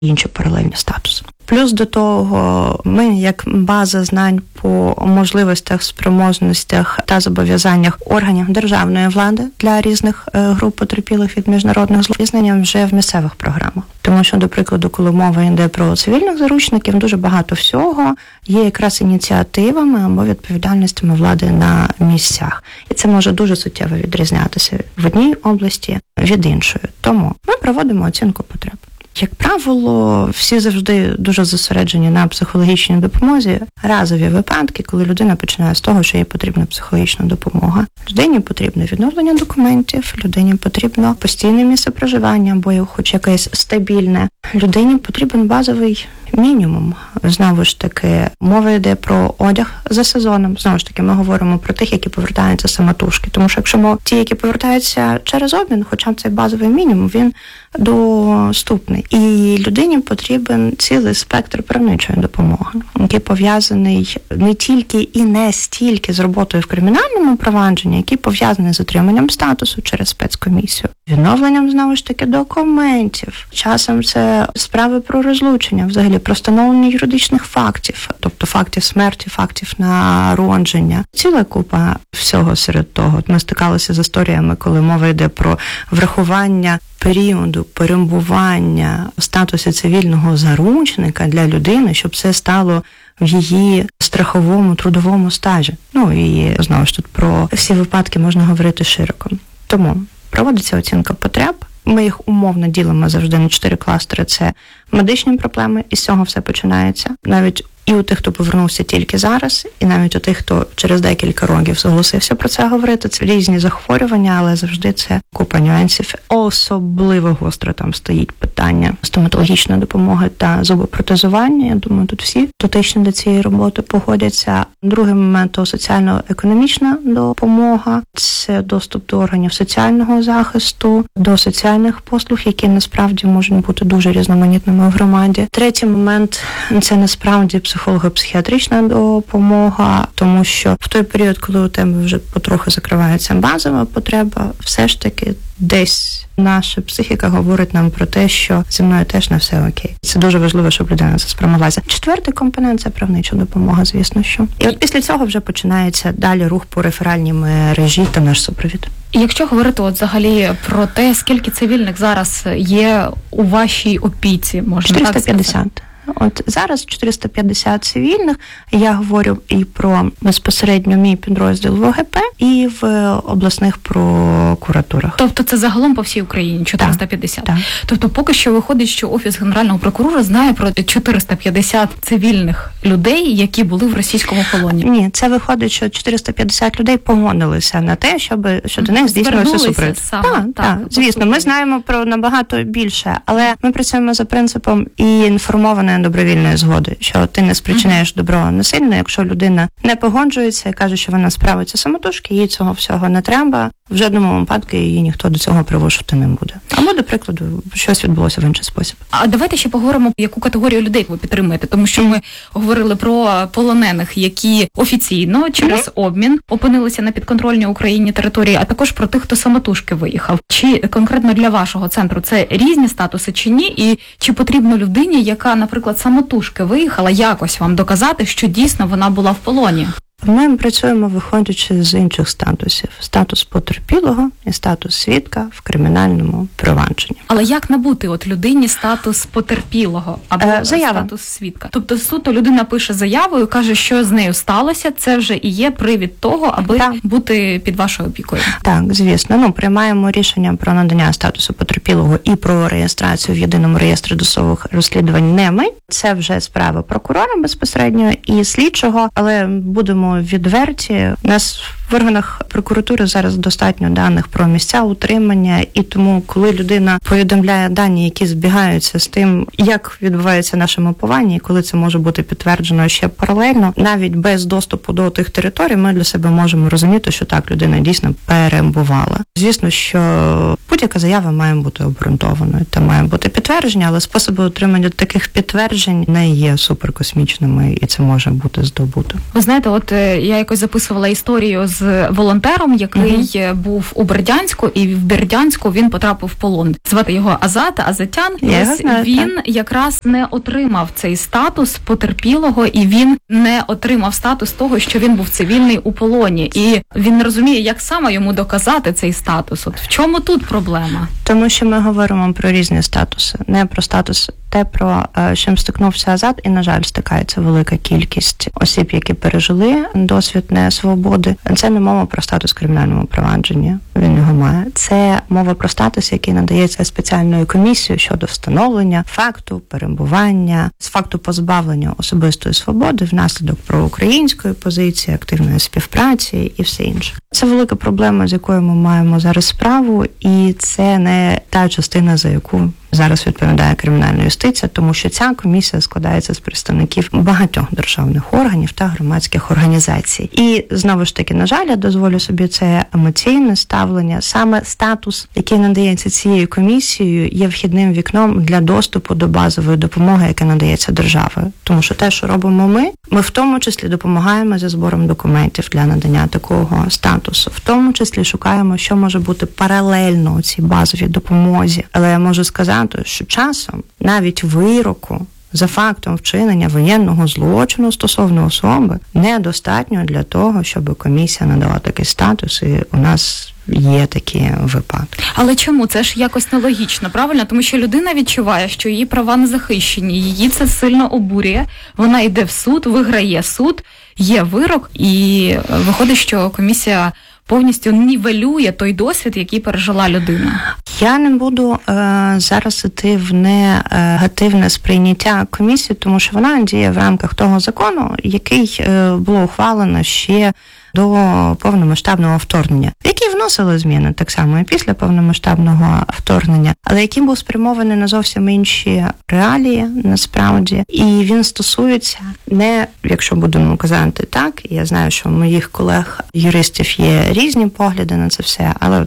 інші паралельні статуси. Плюс до того, ми як база знань по можливостях, спроможностях та зобов'язаннях органів державної влади для різних груп потерпілих від міжнародних злочинів вже в місцевих програмах. Тому що, до прикладу, коли мова йде про цивільних заручників, дуже багато всього є якраз ініціативами або відповідальностями влади на місцях. І це може дуже суттєво відрізнятися в одній області від іншої. Тому ми проводимо оцінку потреб. Як правило, всі завжди дуже зосереджені на психологічній допомозі. Разові випадки, коли людина починає з того, що їй потрібна психологічна допомога. Людині потрібно відновлення документів, людині потрібно постійне місце проживання, або хоч якесь стабільне. Людині потрібен базовий мінімум. Знову ж таки, мова йде про одяг за сезоном. Знову ж таки, ми говоримо про тих, які повертаються самотужки. Тому що якщо ті, які повертаються через обмін, хоча б цей базовий мінімум, він доступний. І людині потрібен цілий спектр правничої допомоги, який пов'язаний не тільки і не стільки з роботою в кримінальному провадженні, який пов'язаний з отриманням статусу через спецкомісію, відновленням, знову ж таки, документів. Часом це справи про розлучення, взагалі про встановлення юридичних фактів, тобто фактів смерті, фактів народження. Ціла купа всього серед того. Ми стикалися з історіями, коли мова йде про врахування періоду перебування в статусі цивільного заручника для людини, щоб це стало в її страховому трудовому стажі. І знову ж тут про всі випадки можна говорити широко. Тому проводиться оцінка потреб. Ми їх умовно ділимо завжди на 4 кластери. Це медичні проблеми, і з цього все починається. Навіть і у тих, хто повернувся тільки зараз, і навіть у тих, хто через декілька років зголосився про це говорити. Це різні захворювання, але завжди це купа нюансів. Особливо гостро там стоїть питання стоматологічної допомоги та зубопротезування. Я думаю, тут всі дотичні до цієї роботи погодяться. Другий момент – то соціально-економічна допомога. Це доступ до органів соціального захисту, до соціальних послуг, які насправді можуть бути дуже різноманітними в громаді. Третій момент – це насправді психолого-психіатрична допомога, тому що в той період, коли у тебе вже потроху закривається базова потреба, все ж таки десь наша психіка говорить нам про те, що зі мною теж не все окей. Це дуже важливо, щоб людина це спрямувалася. Четвертий компонент – це правнича допомога, звісно, що. І от після цього вже починається далі рух по реферальній мережі та наш супровід. Якщо говорити взагалі про те, скільки цивільних зараз є у вашій опіці, можна 450. так сказати? От зараз 450 цивільних. Я говорю і про безпосередньо мій підрозділ в ОГП, і в обласних прокуратурах. Тобто це загалом по всій Україні 450? Так. Тобто поки що виходить, що Офіс Генерального прокурора знає про 450 цивільних людей, які були в російському полоні? Ні, це виходить, що 450 людей погодилися на те, що до них здійснювався супровід. Так, звісно, ми знаємо про набагато більше, але ми працюємо за принципом і інформованої добровільної згоди, що ти не спричиняєш добро насильно, якщо людина не погоджується і каже, що вона справиться самотужки, їй цього всього не треба, в жодному випадку її ніхто до цього примушувати не буде. Або, до прикладу, щось відбулося в інший спосіб. А давайте ще поговоримо, яку категорію людей ви підтримуєте, тому що ми говорили про полонених, які офіційно через обмін опинилися на підконтрольній Україні території, а також про тих, хто самотужки виїхав. Чи конкретно для вашого центру це різні статуси чи ні? І чи потрібно людині, яка, наприклад, самотужки виїхала, якось вам доказати, що дійсно вона була в полоні? Ми працюємо, виходячи з інших статусів. Статус потерпілого і статус свідка в кримінальному провадженні. Але як набути людині статус потерпілого або статус свідка? Тобто суто людина пише заяву і каже, що з нею сталося, це вже і є привід того, аби бути під вашою опікою? Так, звісно. Приймаємо рішення про надання статусу потерпілого і про реєстрацію в єдиному реєстрі досудових розслідувань не ми. Це вже справа прокурора безпосередньо і слідчого, але будемо відверті. У нас в органах прокуратури зараз достатньо даних про місця утримання, і тому, коли людина повідомляє дані, які збігаються з тим, як відбувається наше мапування, і коли це може бути підтверджено ще паралельно, навіть без доступу до тих територій, ми для себе можемо розуміти, що так, людина дійсно перебувала. Звісно, що будь-яка заява має бути обґрунтованою та має бути підтвердження, але способи отримання таких підтверджень не є суперкосмічними, і це може бути здобуто. Ви знаєте, я якось записувала історію з з волонтером, який був у Бердянську, і в Бердянську він потрапив в полон. Звати його Азатян. Він якраз не отримав цей статус потерпілого, і він не отримав статус того, що він був цивільний у полоні. І він не розуміє, як саме йому доказати цей статус. От в чому тут проблема? Тому що ми говоримо про різні статуси, не про статус те, про чим стикнувся Азат, і, на жаль, стикається велика кількість осіб, які пережили досвід несвободи. Це не мова про статус в кримінальному провадженні, він його має. Це мова про статус, який надається спеціальною комісією щодо встановлення факту перебування, з факту позбавлення особистої свободи внаслідок проукраїнської позиції, активної співпраці і все інше. Це велика проблема, з якою ми маємо зараз справу, і це не та частина, за яку зараз відповідає кримінальна юстиція, тому що ця комісія складається з представників багатьох державних органів та громадських організацій. І, знову ж таки, на жаль, я дозволю собі це емоційне ставлення. Саме статус, який надається цією комісією, є вхідним вікном для доступу до базової допомоги, яка надається державою. Тому що те, що робимо ми в тому числі допомагаємо зі збором документів для надання такого статусу. В тому числі шукаємо, що може бути паралельно у цій базовій допомозі. Але я можу сказати, що часом навіть вироку за фактом вчинення воєнного злочину стосовно особи недостатньо для того, щоб комісія надала такий статус, і у нас є такі випадки. Але чому? Це ж якось нелогічно, правильно? Тому що людина відчуває, що її права не захищені, її це сильно обурює, вона йде в суд, виграє суд, є вирок, і виходить, що комісія повністю нівелює той досвід, який пережила людина. Я не буду зараз іти в негативне сприйняття комісії, тому що вона діє в рамках того закону, який було ухвалено ще до повномасштабного вторгнення, які вносили зміни так само і після повномасштабного вторгнення, але який був спрямований на зовсім інші реалії, насправді, і він стосується не, якщо будемо казати так, я знаю, що у моїх колег-юристів є різні погляди на це все, але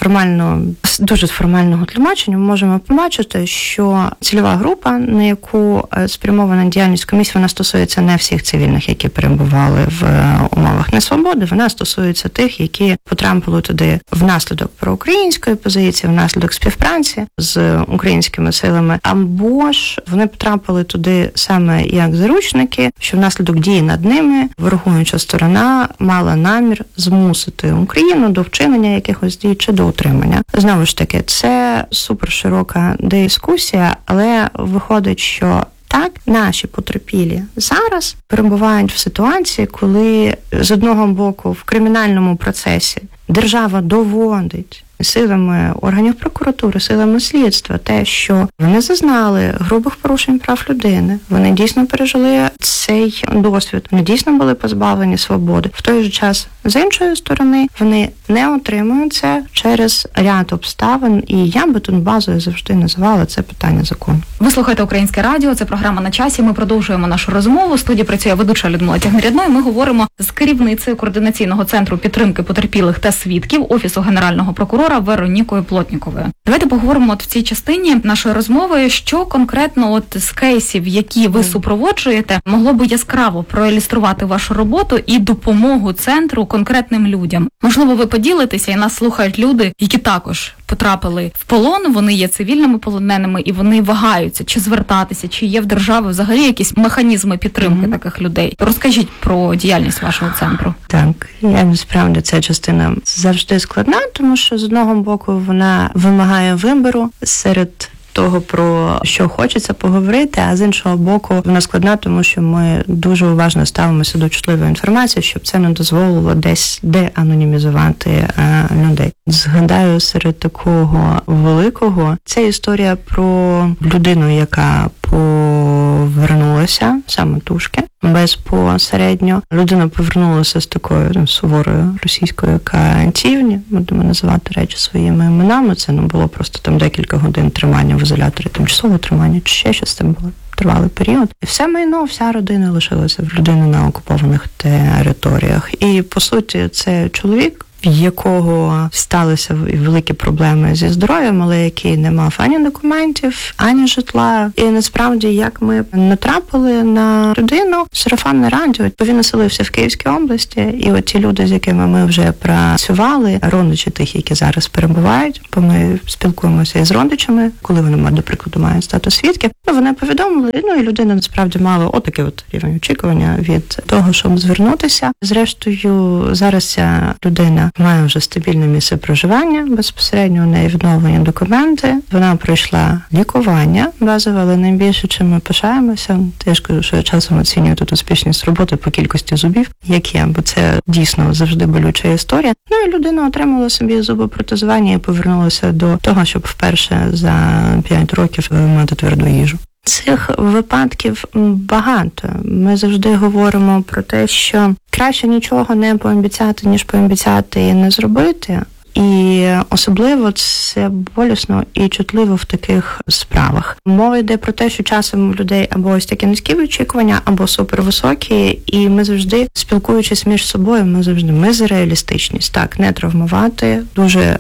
дуже з формального тлумачення ми можемо побачити, що цільова група, на яку спрямована діяльність комісії, вона стосується не всіх цивільних, які перебували в умовах несвободи, вона стосується тих, які потрапили туди внаслідок проукраїнської позиції, внаслідок співпраці з українськими силами, або ж вони потрапили туди саме як заручники, що внаслідок дії над ними ворогуюча сторона мала намір змусити Україну до вчинення якихось дій чи до утримання. Знову ж таки, це суперширока дискусія, але виходить, що так, наші потерпілі зараз перебувають в ситуації, коли з одного боку в кримінальному процесі держава доводить силами органів прокуратури, силами слідства те, що вони зазнали грубих порушень прав людини, вони дійсно пережили цей досвід, вони дійсно були позбавлені свободи. В той же час, з іншої сторони, вони не отримують це через ряд обставин, і я би тут базою завжди називала це питання закону. Ви слухаєте Українське радіо, це програма «На часі». Ми продовжуємо нашу розмову. В студії працює ведуча Людмила Тягнерядно, і ми говоримо з керівницею Координаційного центру підтримки потерпілих та свідків Офісу Генерального прокурора Веронікою Плотніковою. Давайте поговоримо в цій частині нашої розмови, що конкретно з кейсів, які ви супроводжуєте, могло би яскраво проілюструвати вашу роботу і допомогу центру конкретним людям. Можливо, ви поділитеся, і нас слухають люди, які також потрапили в полон, вони є цивільними полоненими, і вони вагаються, чи звертатися, чи є в державі взагалі якісь механізми підтримки таких людей. Розкажіть про діяльність вашого центру. Так, я насправді ця частина завжди складна, тому що з одного боку вона вимагає вибору серед того, про що хочеться поговорити, а з іншого боку вона складна, тому що ми дуже уважно ставимося до чутливої інформації, щоб це не дозволило десь деанонімізувати людей. Згадаю, серед такого великого, це історія про людину, яка повернулася, самотужки, безпосередньо. Людина повернулася з такою суворою російською катівні, будемо називати речі своїми іменами. Це не було просто там декілька годин тримання в ізоляторі, тимчасове тримання, чи ще щось там було. Тривалий період. І все майно, вся родина лишилася в людини на окупованих територіях. І, по суті, це чоловік, в якого сталися великі проблеми зі здоров'ям, але який не мав ані документів, ані житла. І насправді, як ми натрапили на людину, сарафанне радіо, бо він населився в Київській області, і от ті люди, з якими ми вже працювали, родичі тих, які зараз перебувають, бо ми спілкуємося із родичами, коли вони, до прикладу, мають статус свідків, вони повідомили, і людина насправді мала отакий от рівень очікування від того, щоб звернутися. Зрештою, зараз ця людина має вже стабільне місце проживання, безпосередньо у неї відновлені документи, вона пройшла лікування базове, але найбільше, чим ми пишаємося, я ж кажу, що я часом оцінюю тут успішність роботи по кількості зубів, як є, бо це дійсно завжди болюча історія. І людина отримала собі зубопротезування і повернулася до того, щоб вперше за 5 років мати тверду їжу. Цих випадків багато. Ми завжди говоримо про те, що краще нічого не пообіцяти, ніж пообіцяти і не зробити. І особливо це болісно і чутливо в таких справах. Мова йде про те, що часом у людей або ось такі низькі очікування, або супервисокі, і ми завжди, спілкуючись між собою, ми за реалістичність. Так, не травмувати, дуже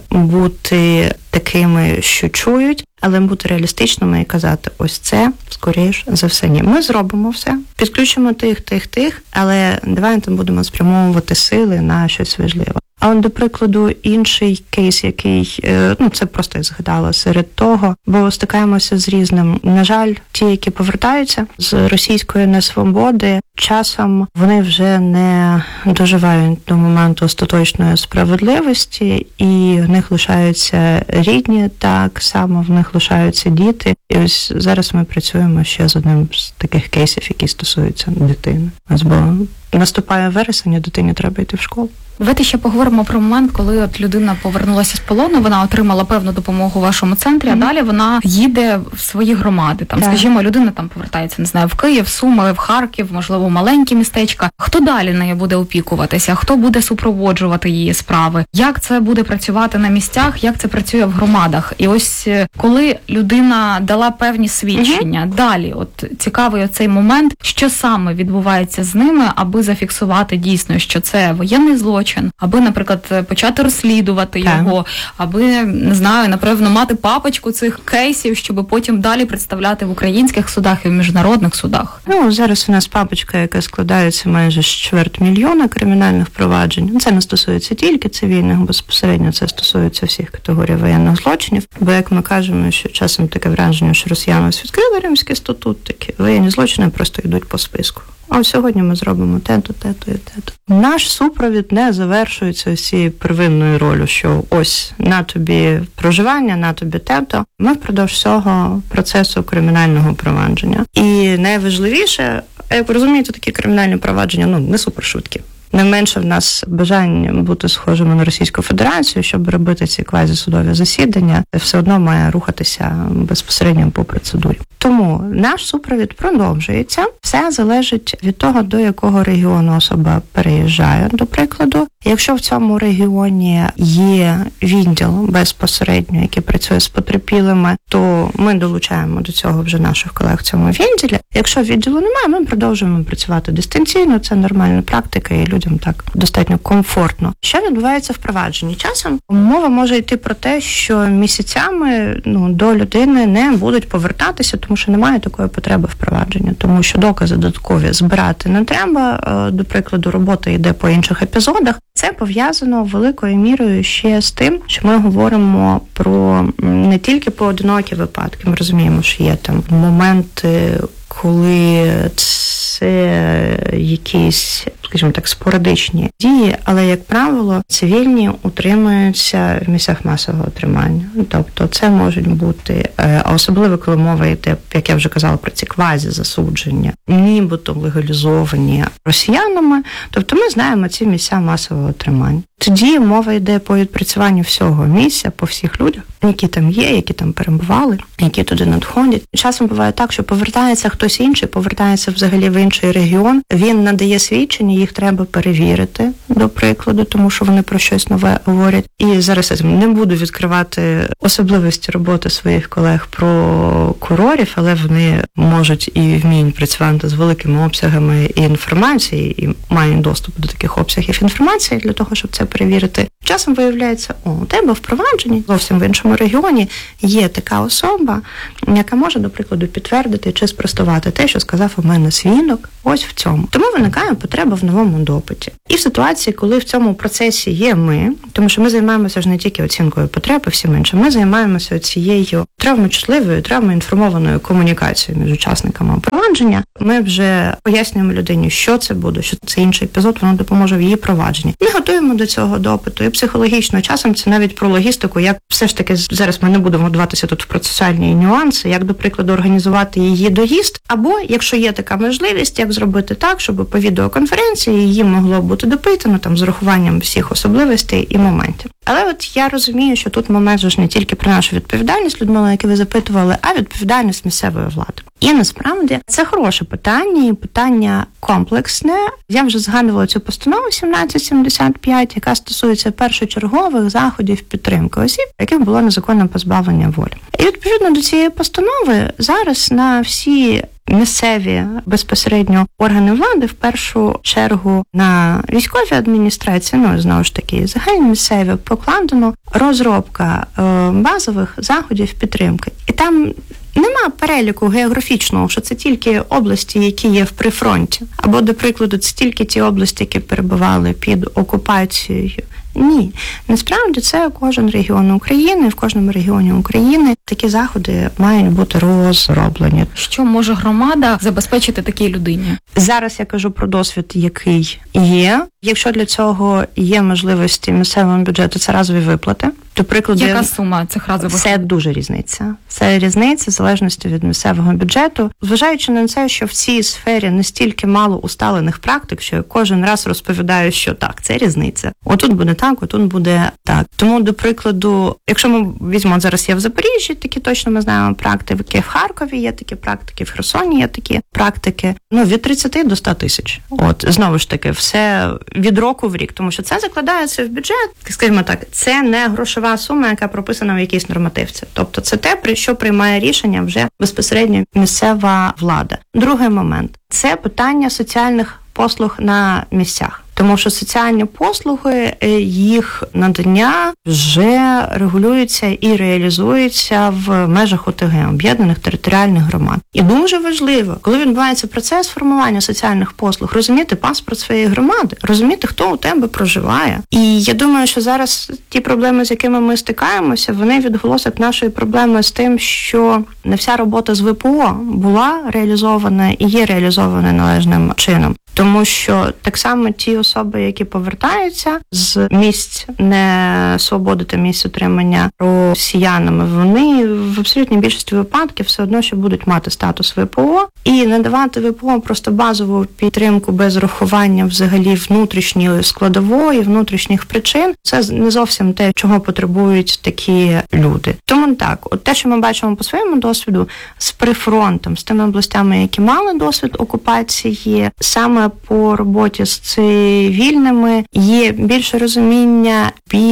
бути такими, що чують, але бути реалістичними і казати, ось це, скоріш за все, ні. Ми зробимо все, підключимо тих, але давайте будемо спрямовувати сили на щось важливе. А от, до прикладу, інший кейс, який, це просто я згадала серед того, бо стикаємося з різним. На жаль, ті, які повертаються з російської несвободи, часом вони вже не доживають до моменту остаточної справедливості, і в них лишаються рідні, так само в них лишаються діти. І ось зараз ми працюємо ще з одним з таких кейсів, які стосуються дитини. Бо наступає вересень, а дитині треба йти в школу. Давайте ще поговоримо про момент, коли от людина повернулася з полону, вона отримала певну допомогу у вашому центрі, а далі вона їде в свої громади. Скажімо, людина повертається, не знаю, в Київ, Суми, в Харків, можливо, маленькі містечка. Хто далі нею буде опікуватися? Хто буде супроводжувати її справи? Як це буде працювати на місцях? Як це працює в громадах? І ось коли людина дала певні свідчення, далі, от цікавий оцей момент, що саме відбувається з ними, аби зафіксувати дійсно, що це воєнний злочин, аби, наприклад, почати розслідувати його, аби, не знаю, напевно, мати папочку цих кейсів, щоб потім далі представляти в українських судах і в міжнародних судах. Зараз у нас папочка, яка складається майже з 250 000 кримінальних проваджень. Це не стосується тільки цивільних, безпосередньо це стосується всіх категорій воєнних злочинів. Бо, як ми кажемо, що часом таке враження, що росіяни відкрили Римський статут, такі воєнні злочини просто йдуть по списку. А сьогодні ми зробимо те-то, те-то і те-то. Наш супровід не завершується цією первинною ролью, що ось на тобі проживання, на тобі те-то. Ми впродовж всього процесу кримінального провадження. І найважливіше, як ви розумієте, такі кримінальні провадження, не супершвидкі. Не менше в нас бажання бути схожими на Російську Федерацію, щоб робити ці квазісудові засідання, все одно має рухатися безпосередньо по процедурі. Тому наш супровід продовжується. Все залежить від того, до якого регіону особа переїжджає, до прикладу. Якщо в цьому регіоні є відділ безпосередньо, який працює з потерпілими, то ми долучаємо до цього вже наших колег в цьому відділі. Якщо відділу немає, ми продовжуємо працювати дистанційно, це нормальна практика, і людям так достатньо комфортно. Що відбувається в провадженні? Часом мова може йти про те, що місяцями до людини не будуть повертатися, тому що немає такої потреби впровадження, тому що докази додаткові збирати не треба. До прикладу, робота йде по інших епізодах. Це пов'язано великою мірою ще з тим, що ми говоримо про не тільки поодинокі випадки. Ми розуміємо, що є там моменти, коли це якісь, скажімо так, спорадичні дії, але, як правило, цивільні утримуються в місцях масового тримання. Тобто це можуть бути, а особливо, коли мова йде, як я вже казала, про ці квазі-засудження, нібито легалізовані росіянами, тобто ми знаємо ці місця масового тримання. Тоді мова йде по відпрацюванню всього місця, по всіх людях, які там є, які там перебували, які туди надходять. Часом буває так, що повертається хтось інший, повертається взагалі в інший регіон, він надає свідчення, їх треба перевірити, до прикладу, тому що вони про щось нове говорять. І зараз я не буду відкривати особливості роботи своїх колег про курорів, але вони можуть і вміють працювати з великими обсягами інформації, і мають доступ до таких обсягів інформації для того, щоб це перевірити. Часом виявляється, у тебе в провадженні зовсім в іншому регіоні є така особа, яка може, до прикладу, підтвердити чи спростувати те, що сказав у мене свідок, ось в цьому. Тому виникає потреба в новому допиті. І в ситуації, коли в цьому процесі є ми, тому що ми займаємося ж не тільки оцінкою потреб і всім іншим, ми займаємося цією травмочутливою, травмоінформованою комунікацією між учасниками провадження. Ми вже пояснюємо людині, що це буде, що це інший епізод, воно допоможе в її провадженні. Ми готуємо до цього допиту і психологічно. Часом це навіть про логістику, як все ж таки зараз ми не будемо вдаватися тут в процесуальні нюанси, як, до прикладу, організувати її доїзд, або, якщо є така можливість, як зробити так, щоб по відеоконференції її могло бути допитано там з урахуванням всіх особливостей і моментів. Але от я розумію, що тут момент ж не тільки про нашу відповідальність, Людмила, яку ви запитували, а відповідальність місцевої влади. І насправді це хороше питання, і питання комплексне. Я вже згадувала цю постанову 1775, яка стосується першочергових заходів підтримки осіб, яких було незаконне позбавлення волі. І відповідно до цієї постанови зараз на всі місцеві безпосередньо органи влади, в першу чергу на військові адміністрації, знову ж таки, загальні місцеві, покладено розробка базових заходів підтримки. І там нема переліку географічного, що це тільки області, які є в прифронті. Або, до прикладу, це тільки ті області, які перебували під окупацією. Ні. Насправді це кожен регіон України, в кожному регіоні України такі заходи мають бути розроблені. Що може громада забезпечити такій людині? Зараз я кажу про досвід, який є. Якщо для цього є можливості місцевого бюджету, це разові виплати. До прикладу, яка сума цих разових? Це дуже різниця. Це різниця в залежності від місцевого бюджету. Зважаючи на це, що в цій сфері настільки мало усталених практик, що я кожен раз розповідаю, що так, це різниця. Отут буде так, отут буде так. Тому, до прикладу, якщо ми візьмемо, зараз є в Запоріжжі, такі точно ми знаємо практики, в Харкові є такі практики, в Херсоні є такі практики, від 30 до 100 тисяч. От, знову ж таки, все від року в рік, тому що це закладається в бюджет, скажімо так, це не грошова сума, яка прописана в якійсь нормативці. Тобто це те, про що приймає рішення вже безпосередньо місцева влада. Другий момент – це питання соціальних послуг на місцях. Тому що соціальні послуги, їх надання вже регулюються і реалізуються в межах ОТГ, об'єднаних територіальних громад. І дуже важливо, коли відбувається процес формування соціальних послуг, розуміти паспорт своєї громади, розуміти, хто у тебе проживає. І я думаю, що зараз ті проблеми, з якими ми стикаємося, вони відголосок нашої проблеми з тим, що не вся робота з ВПО була реалізована і є реалізована належним чином. Тому що так само ті особи, які повертаються з місць несвободи та місць утримання росіянами, вони в абсолютній більшості випадків все одно ще будуть мати статус ВПО. І надавати ВПО просто базову підтримку без рахування взагалі внутрішньої складової, внутрішніх причин, це не зовсім те, чого потребують такі люди. Тому так, от те, що ми бачимо по своєму досвіду з прифронтом, з тими областями, які мали досвід окупації, саме по роботі з цивільними є більше розуміння,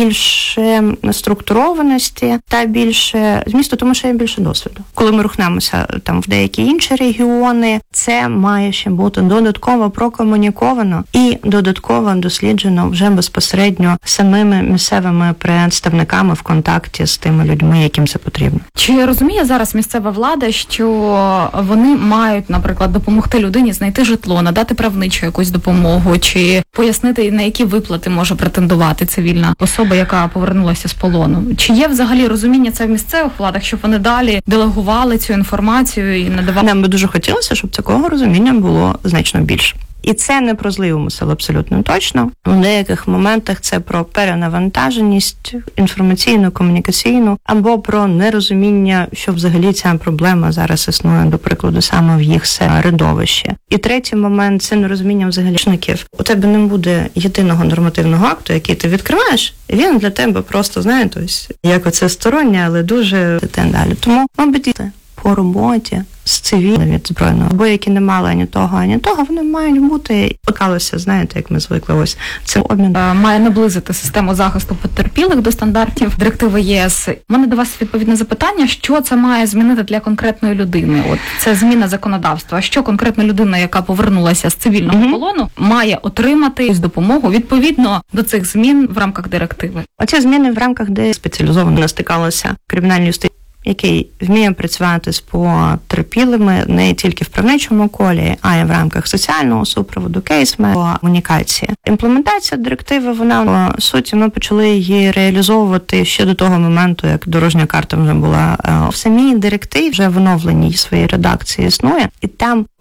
більше структурованості та більше змісту, тому що є більше досвіду. Коли ми рухнемося там в деякі інші регіони, це має ще бути додатково прокомуніковано і додатково досліджено вже безпосередньо самими місцевими представниками в контакті з тими людьми, яким це потрібно. Чи розуміє зараз місцева влада, що вони мають, наприклад, допомогти людині знайти житло, надати правничу якусь допомогу, чи пояснити, на які виплати може претендувати цивільна особа, яка повернулася з полону? Чи є взагалі розуміння це в місцевих владах, щоб вони далі делегували цю інформацію і надавали? Нам би дуже хотілося, щоб такого розуміння було значно більше. І це не про зливу сил абсолютно точно. У деяких моментах це про перенавантаженість інформаційну, комунікаційну, або про нерозуміння, що взагалі ця проблема зараз існує, до прикладу, саме в їх середовищі. І третій момент – це нерозуміння взагалі чників. У тебе не буде єдиного нормативного акту, який ти відкриваєш, і він для тебе просто, знаєте, ось, як оце стороннє, але дуже далі. Тому, мабуть, по роботі з цивільних від збройного, або які не мали ані того, вони мають бути. Пекалося, знаєте, як ми звикли, ось це обмін. Має наблизити систему захисту потерпілих до стандартів директиви ЄС. У мене до вас відповідне запитання, що це має змінити для конкретної людини? От це зміна законодавства. Що конкретна людина, яка повернулася з цивільного полону, має отримати допомогу відповідно до цих змін в рамках директиви? Оці зміни в рамках, де спеціалізовано стикалося кримінальні юстиції, який вміє працювати з потерпілими не тільки в правничому колі, а й в рамках соціального супроводу, кейс-менеджменту, комунікації. Імплементація директиви, вона, по суті, ми почали її реалізовувати ще до того моменту, як дорожня карта вже була в самій директиві, вже в оновленій своїй редакції існує, і там